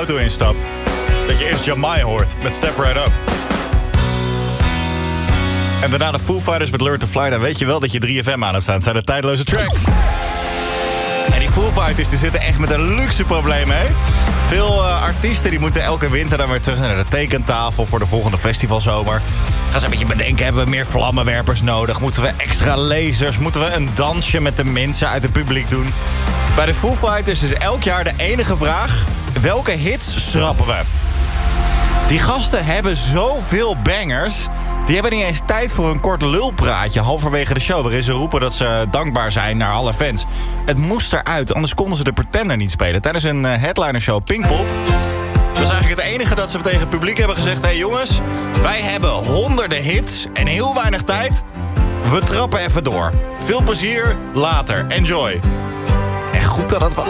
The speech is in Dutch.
auto instapt, dat je eerst Jamai hoort met Step Right Up. En daarna de Foo Fighters met Learn to Fly. Dan weet je wel dat je 3FM aan hebt staan. Het zijn de tijdloze tracks. En die Foo Fighters die zitten echt met een luxe probleem, hè? Veel artiesten die moeten elke winter dan weer terug naar de tekentafel voor de volgende festivalzomer. Gaan ze een beetje bedenken, hebben we meer vlammenwerpers nodig? Moeten we extra lasers? Moeten we een dansje met de mensen uit het publiek doen? Bij de Foo Fighters is elk jaar de enige vraag: welke hits schrappen we? Die gasten hebben zoveel bangers. Die hebben niet eens tijd voor een kort lulpraatje halverwege de show, waarin ze roepen dat ze dankbaar zijn naar alle fans. Het moest eruit, anders konden ze de Pretender niet spelen. Tijdens een headlinershow Pinkpop. Dat is eigenlijk het enige dat ze tegen het publiek hebben gezegd: hey jongens, wij hebben honderden hits en heel weinig tijd. We trappen even door. Veel plezier, later. Enjoy. En goed dat het was.